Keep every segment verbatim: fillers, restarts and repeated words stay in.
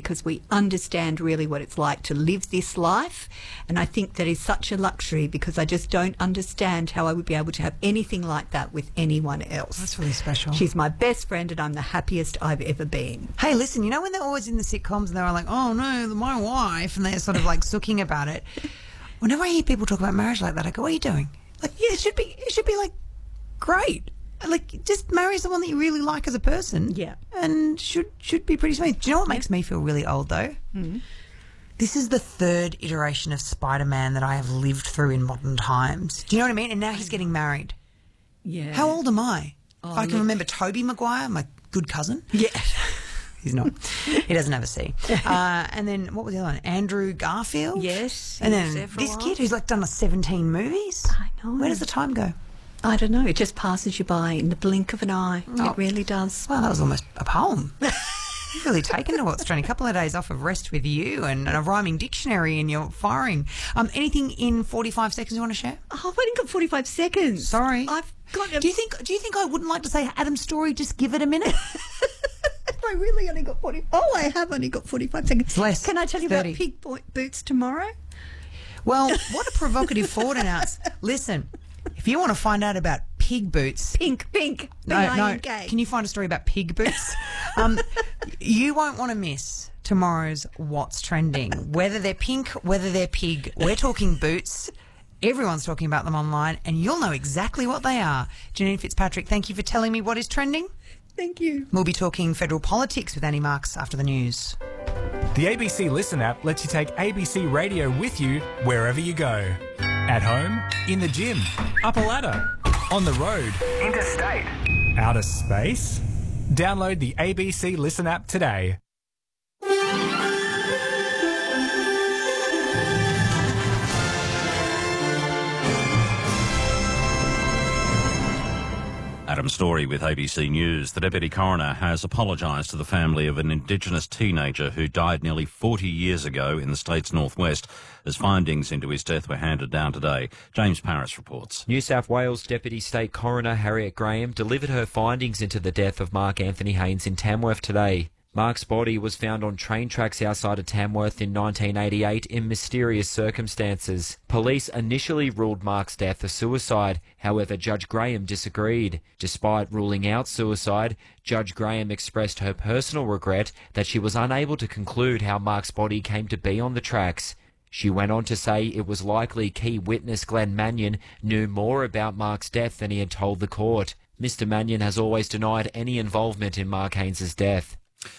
because we understand really what it's like to live this life. And I think that is such a luxury, because I just don't understand how I would be able to have anything like that with anyone else. That's really special. She's my best friend and I'm the happiest I've ever been. Hey, listen, you know when they're always in the sitcoms and they're like, oh, no, my wife, and they're sort of like sooking about it. Whenever I hear people talk about marriage like that, I go, what are you doing? Like, yeah, it should be, it should be like, great. Like, just marry someone that you really like as a person. Yeah. And should should be pretty smooth. Do you know what makes me feel really old, though? Mm. This is the third iteration of Spider-Man that I have lived through in modern times. Do you know what I mean? And now he's getting married. Yeah. How old am I? Oh, I can look. remember Tobey Maguire, my good cousin. Yeah. He's not. He doesn't have a C. Uh, and then, what was the other one? Andrew Garfield? Yes. And he was then there for a this while. kid who's like done like seventeen movies. I know. Where does the time go? I don't know. It just passes you by in the blink of an eye. Oh. It really does. Well, that was almost a poem. You've really taken to what's trying. A couple of days off of rest with you and, and a rhyming dictionary and you're firing. Um, anything in forty-five seconds you want to share? Oh, I've only got forty-five seconds. Sorry. I've got a... Do you think? Do you think I wouldn't like to say Adam's story? Just give it a minute. I really only got forty... Oh, I have only got forty-five seconds. It's less. Can I tell you thirty. about pig bo- boots tomorrow? Well, what a provocative Ford announce. Listen, if you want to find out about pig boots... Pink, pink. No, B I no. N K. Can you find a story about pig boots? um, you won't want to miss tomorrow's What's Trending. Whether they're pink, whether they're pig, we're talking boots. Everyone's talking about them online, and you'll know exactly what they are. Janine Fitzpatrick, thank you for telling me what is trending. Thank you. We'll be talking federal politics with Annie Marks after the news. The A B C Listen app lets you take A B C Radio with you wherever you go. At home, in the gym, up a ladder, on the road, interstate, outer space. Download the A B C Listen app today. Adam Story with A B C News. The Deputy Coroner has apologised to the family of an Indigenous teenager who died nearly forty years ago in the state's northwest, as findings into his death were handed down today. James Paris reports. New South Wales Deputy State Coroner Harriet Graham delivered her findings into the death of Mark Anthony Haynes in Tamworth today. Mark's body was found on train tracks outside of Tamworth in nineteen eighty-eight in mysterious circumstances. Police initially ruled Mark's death a suicide, however Judge Graham disagreed. Despite ruling out suicide, Judge Graham expressed her personal regret that she was unable to conclude how Mark's body came to be on the tracks. She went on to say it was likely key witness Glenn Mannion knew more about Mark's death than he had told the court. Mister Mannion has always denied any involvement in Mark Haynes' death.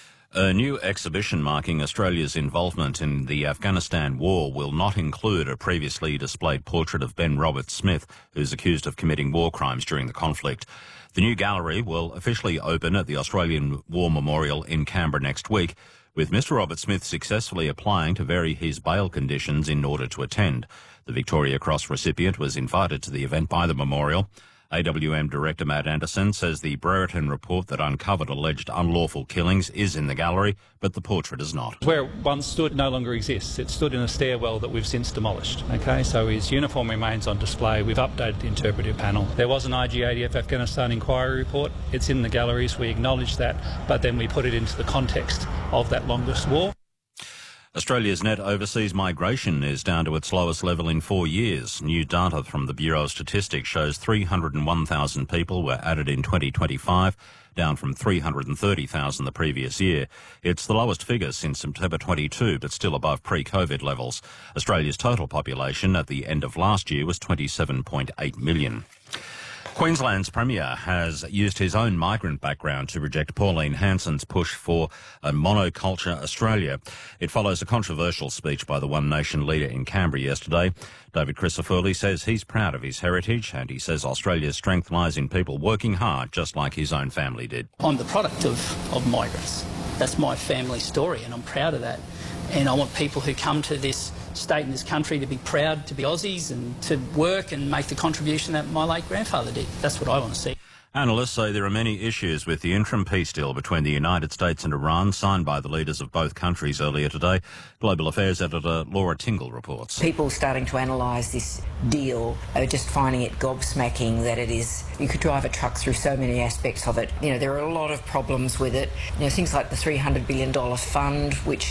A new exhibition marking Australia's involvement in the Afghanistan war will not include a previously displayed portrait of Ben Roberts-Smith, who's accused of committing war crimes during the conflict. The new gallery will officially open at the Australian War Memorial in Canberra next week, with Mister Roberts-Smith successfully applying to vary his bail conditions in order to attend. The Victoria Cross recipient was invited to the event by the memorial. A W M Director Matt Anderson says the Brereton report that uncovered alleged unlawful killings is in the gallery, but the portrait is not. Where it once stood no longer exists. It stood in a stairwell that we've since demolished. Okay, so his uniform remains on display. We've updated the interpretive panel. There was an I G A D F Afghanistan inquiry report. It's in the galleries. We acknowledge that, but then we put it into the context of that longest war. Australia's net overseas migration is down to its lowest level in four years. New data from the Bureau of Statistics shows three hundred one thousand people were added in twenty twenty-five, down from three hundred thirty thousand the previous year. It's the lowest figure since September twenty-two, but still above pre-COVID levels. Australia's total population at the end of last year was twenty-seven point eight million. Queensland's Premier has used his own migrant background to reject Pauline Hanson's push for a monoculture Australia. It follows a controversial speech by the One Nation leader in Canberra yesterday. David Crisafulli says he's proud of his heritage, and he says Australia's strength lies in people working hard, just like his own family did. I'm the product of, of migrants. That's my family story, and I'm proud of that. And I want people who come to this state and this country to be proud to be Aussies and to work and make the contribution that my late grandfather did. That's what I want to see. Analysts say there are many issues with the interim peace deal between the United States and Iran, signed by the leaders of both countries earlier today. Global Affairs editor Laura Tingle reports. People starting to analyse this deal are just finding it gobsmacking that it is. You could drive a truck through so many aspects of it. You know, there are a lot of problems with it. You know, things like the three hundred billion dollars fund, which